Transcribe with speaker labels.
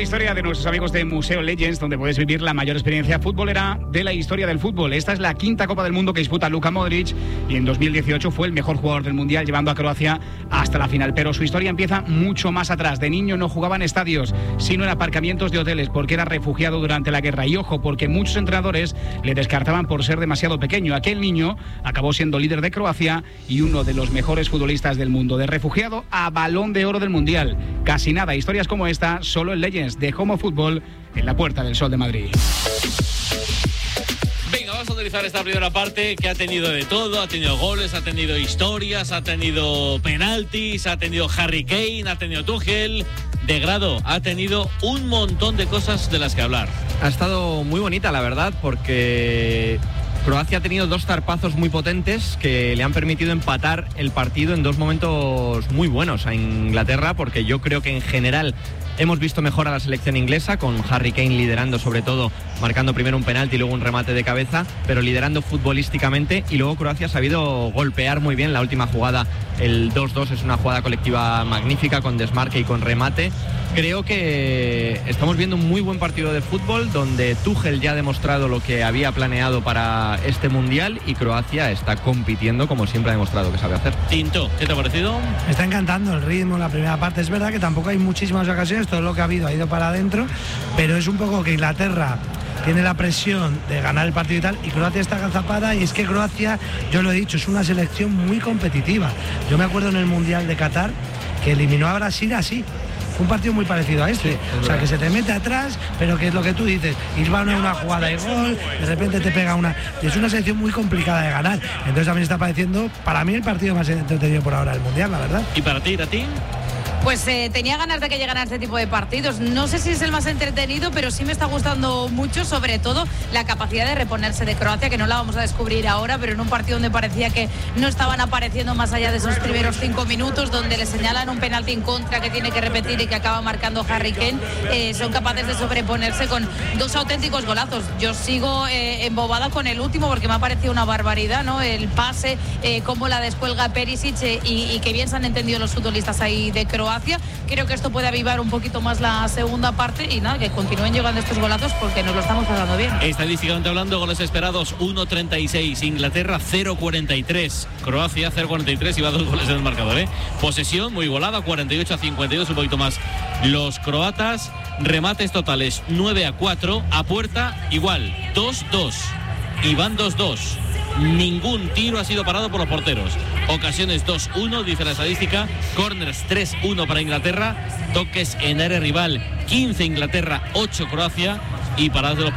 Speaker 1: la historia de nuestros amigos de Museo Legends, donde puedes vivir la mayor experiencia futbolera de la historia del fútbol. Esta es la quinta Copa del Mundo que disputa Luka Modric y en 2018 fue el mejor jugador del Mundial, llevando a Croacia hasta la final. Pero su historia empieza mucho más atrás. De niño no jugaba en estadios, sino en aparcamientos de hoteles, porque era refugiado durante la guerra. Y ojo, porque muchos entrenadores le descartaban por ser demasiado pequeño. Aquel niño acabó siendo líder de Croacia y uno de los mejores futbolistas del mundo. De refugiado a Balón de Oro del Mundial. Casi nada, historias como esta, solo en Legends de Homo Fútbol, en la Puerta del Sol de Madrid.
Speaker 2: Venga, vamos a utilizar esta primera parte que ha tenido de todo. Ha tenido goles, ha tenido historias, ha tenido penaltis, ha tenido Harry Kane, ha tenido Tuchel. De grado, ha tenido un montón de cosas de las que hablar.
Speaker 3: Ha estado muy bonita, la verdad, porque Croacia ha tenido dos zarpazos muy potentes que le han permitido empatar el partido en dos momentos muy buenos a Inglaterra, porque yo creo que en general hemos visto mejor a la selección inglesa, con Harry Kane liderando, sobre todo marcando primero un penalti y luego un remate de cabeza, pero liderando futbolísticamente, y luego Croacia ha sabido golpear muy bien la última jugada. El 2-2 es una jugada colectiva magnífica, con desmarque y con remate. Creo que estamos viendo un muy buen partido de fútbol, donde Tuchel ya ha demostrado lo que había planeado para este Mundial, y Croacia está compitiendo como siempre ha demostrado que sabe hacer.
Speaker 2: Tinto, ¿qué te ha parecido?
Speaker 4: Me está encantando el ritmo, la primera parte. Es verdad que tampoco hay muchísimas ocasiones, todo lo que ha ido para adentro, pero es un poco que Inglaterra tiene la presión de ganar el partido y tal, y Croacia está agazapada. Y es que Croacia, yo lo he dicho, es una selección muy competitiva. Yo me acuerdo en el Mundial de Qatar que eliminó a Brasil así. Un partido muy parecido a este, o sea, que se te mete atrás, pero que es lo que tú dices, ir va una jugada y gol, de repente te pega una. Es una selección muy complicada de ganar. Entonces también está pareciendo, para mí, el partido más entretenido por ahora del Mundial, la verdad.
Speaker 2: ¿Y para ti, Irati?
Speaker 5: Pues tenía ganas de que llegaran este tipo de partidos. No sé si es el más entretenido, pero sí me está gustando mucho, sobre todo la capacidad de reponerse de Croacia, que no la vamos a descubrir ahora, pero en un partido donde parecía que no estaban apareciendo más allá de esos primeros 5 minutos, donde le señalan un penalti en contra que tiene que repetir y que acaba marcando Harry Kane, son capaces de sobreponerse con dos auténticos golazos. Yo sigo embobada con el último, porque me ha parecido una barbaridad, ¿no? El pase, cómo la descuelga Perisic, y que bien se han entendido los futbolistas ahí de Croacia. Creo que esto puede avivar un poquito más la segunda parte, y nada, que continúen llegando estos golazos, porque nos lo estamos pasando bien.
Speaker 2: Estadísticamente hablando, goles esperados 1.36, Inglaterra 0.43, Croacia 0.43, y va 2 goles en el marcador, ¿eh? Posesión muy golada, 48-52, un poquito más los croatas. Remates totales 9-4, a puerta igual, 2-2, y van 2-2. Ningún tiro ha sido parado por los porteros. Ocasiones 2-1, dice la estadística. Corners 3-1 para Inglaterra. Toques en área rival 15 Inglaterra, 8 Croacia. Y paradas de los